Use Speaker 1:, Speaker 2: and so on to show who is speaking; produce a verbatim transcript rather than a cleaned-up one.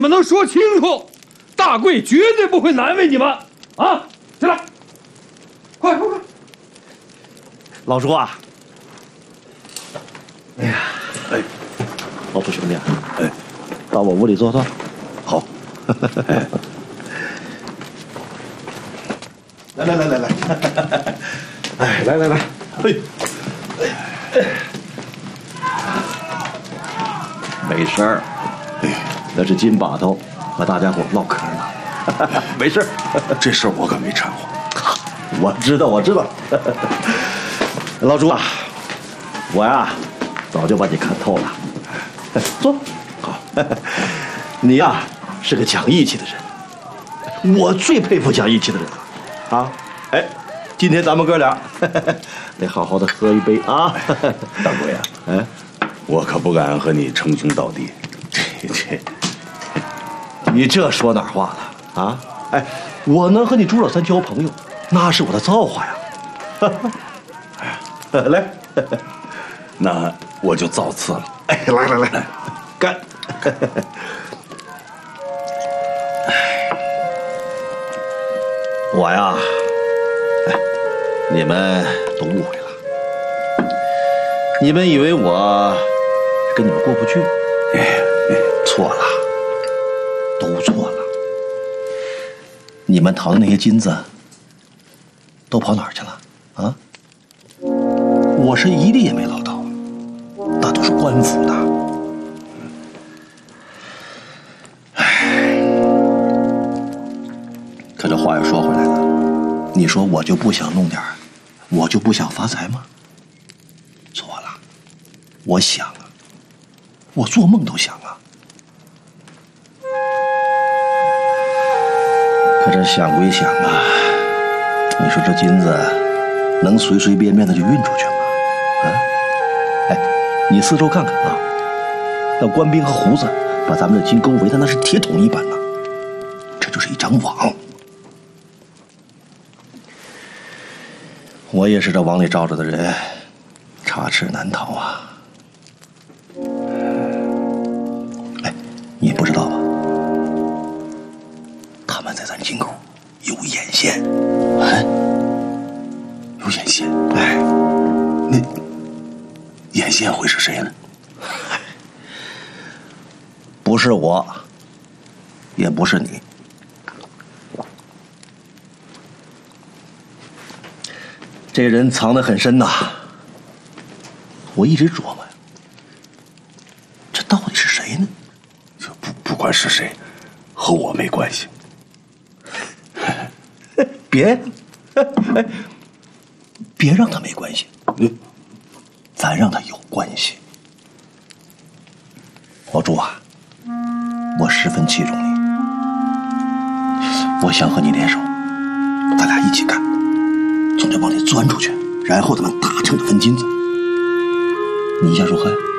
Speaker 1: 你们能说清楚，大贵绝对不会难为你们啊！起来，快快快！
Speaker 2: 老朱啊，哎呀，哎，老朱兄弟，哎，到我屋里坐坐。好。哎，来来来来来，哎，来来来，嘿，没事儿，那是金把头和大家伙唠嗑呢，没事。
Speaker 3: 这事儿我可没掺和。
Speaker 2: 我知道，我知道。老朱啊，我呀早就把你看透了。坐，好。你呀是个讲义气的人，我最佩服讲义气的人了。啊，哎，今天咱们哥俩得好好的喝一杯啊。
Speaker 3: 大贵啊，哎，我可不敢和你称兄道弟。
Speaker 2: 这这，你这说哪儿话了啊？哎，我能和你朱老三交朋友，那是我的造化呀。来，
Speaker 3: 那我就造次了。
Speaker 2: 哎，来来来，干！我呀，哎，你们都误会了，你们以为我跟你们过不去，哎，错了，都错了。你们淘的那些金子都跑哪儿去了啊？我是一粒也没捞到，那都是官府的。唉，可这话又说回来了，你说我就不想弄点儿，我就不想发财吗？错了，我想啊，我做梦都想啊。可这想归想啊，你说这金子能随随便便的就运出去吗？啊，哎，你四周看看啊，那官兵和胡子把咱们的金沟围的那是铁桶一般呐，这就是一张网。我也是这网里罩着的人，插翅难逃啊。哎，你不知道吧？他们在咱金沟有眼线，哎，
Speaker 3: 有眼线。哎，那眼线会是谁呢？
Speaker 2: 不是我，也不是你。这人藏得很深呐，我一直琢磨呀，这到底是谁呢？
Speaker 3: 这不不管是谁，和我没关系。
Speaker 2: 别，哎，别让他没关系，咱让他有关系。老朱啊，我十分器重你，我想和你联手，咱俩一起干，从这往里钻出去，然后咱们大成的分金子。你意下如何呀？